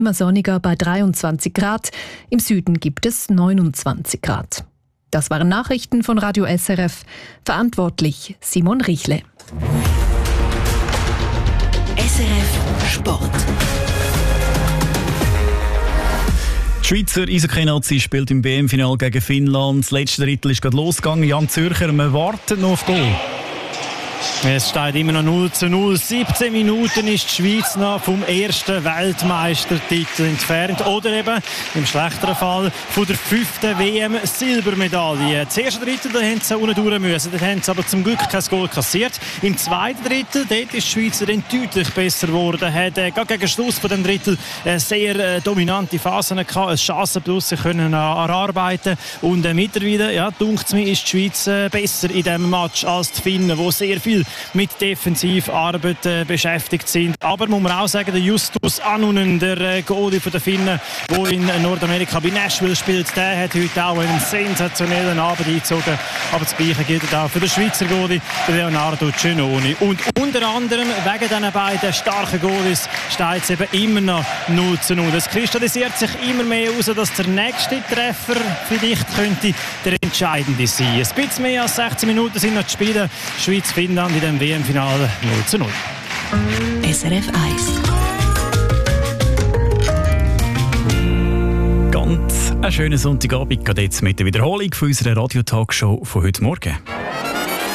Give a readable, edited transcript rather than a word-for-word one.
immer sonniger bei 23 Grad. Im Süden gibt es 29 Grad. Das waren Nachrichten von Radio SRF. Verantwortlich Simon Richle. SRF Sport. Die Schweizer Eishockey-Nazi spielt im WM-Final gegen Finnland. Das letzte Drittel ist gerade losgegangen. Jan Zürcher, wir warten noch auf Goal. Es steht immer noch 0:0. 17 Minuten ist die Schweiz noch vom ersten Weltmeistertitel entfernt. Oder eben, im schlechteren Fall, von der 5. WM-Silbermedaille. Das erste Drittel, da haben sie unten durch müssen. Da haben sie aber zum Glück kein Goal kassiert. Im zweiten Drittel, dort ist die Schweiz dann deutlich besser geworden. Hat gerade gegen Schluss von dem Drittel sehr dominante Phasen gehabt. Ein Chancenplus, sie können erarbeiten. Und mittlerweile, ja, dunkt es mir, ist die Schweiz besser in diesem Match als die Finnen, die sehr viel mit Defensivarbeit beschäftigt sind. Aber muss man auch sagen, der Justus Annunen, der Goalie von den Finnen, der in Nordamerika bei Nashville spielt, der hat heute auch einen sensationellen Abend eingezogen. Aber das Gleiche gilt auch für den Schweizer Goalie, Leonardo Giannoni. Und unter anderem wegen diesen beiden starken Goalies steht es eben immer noch 0:0. Es kristallisiert sich immer mehr heraus, dass der nächste Treffer vielleicht könnte der entscheidende sein. Ein bisschen mehr als 16 Minuten sind noch zu spielen. Schweiz-Finnland in dem WM-Finale 0:0. SRF 1. Ganz einen schönen Sonntagabend, gerade jetzt mit der Wiederholung von unserer Radio-Talkshow von heute Morgen.